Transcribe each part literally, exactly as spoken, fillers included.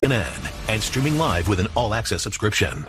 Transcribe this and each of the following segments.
N N and streaming live with an all-access subscription.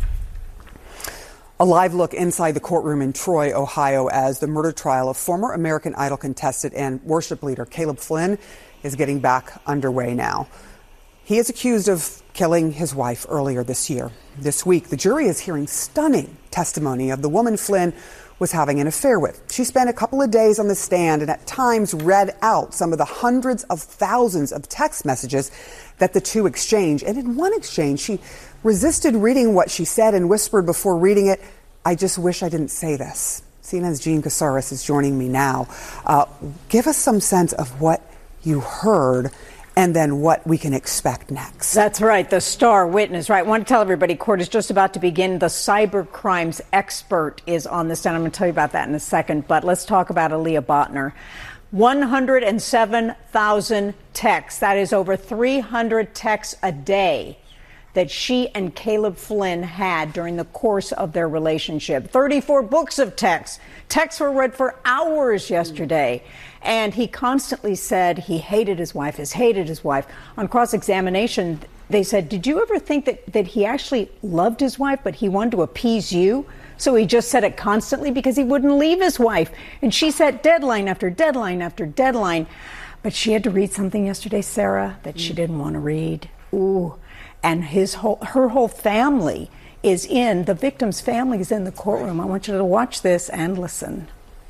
A live look inside the courtroom in Troy, Ohio, as the murder trial of former American Idol contestant and worship leader Caleb Flynn is getting back underway now. He is accused of killing his wife earlier this year. This week, the jury is hearing stunning testimony of the woman Flynn was having an affair with. She spent a couple of days on the stand and at times read out some of the hundreds of thousands of text messages that the two exchanged. And in one exchange, she resisted reading what she said and whispered before reading it, "I just wish I didn't say this." C N N's Jean Casares is joining me now. Uh, give us some sense of what you heard and then what we can expect next. That's right. The star witness, right? I want to tell everybody, court is just about to begin. The cyber crimes expert is on the stand. I'm going to tell you about that in a second. But let's talk about Aaliyah Botner. one hundred seven thousand texts. That is over three hundred texts a day that she and Caleb Flynn had during the course of their relationship. thirty-four books of texts. Texts were read for hours yesterday. And he constantly said he hated his wife, has hated his wife. On cross-examination, they said, did you ever think that, that he actually loved his wife, but he wanted to appease you? So he just said it constantly because he wouldn't leave his wife. And she set deadline after deadline after deadline. But she had to read something yesterday, Sarah, that she didn't want to read. Ooh. And his whole, her whole family is in, the victim's family is in the courtroom. I want you to watch this and listen.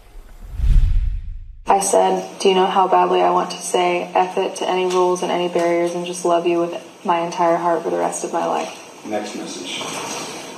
I said, do you know how badly I want to say F it to any rules and any barriers and just love you with my entire heart for the rest of my life? Next message.